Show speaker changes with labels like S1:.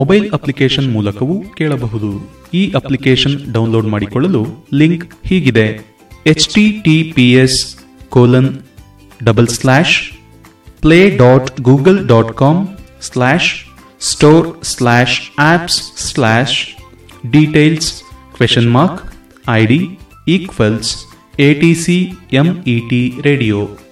S1: Mobile application ಮೂಲಕವೂ ಕೇಳಬಹುದು. ಈ ಅಪ್ಲಿಕೇಶನ್ ಡೌನ್ಲೋಡ್ ಮಾಡಿಕೊಳ್ಳಲು ಲಿಂಕ್ ಹೀಗಿದೆ: https://play.google.com/store/apps/details ?ID =ATCMET Radio.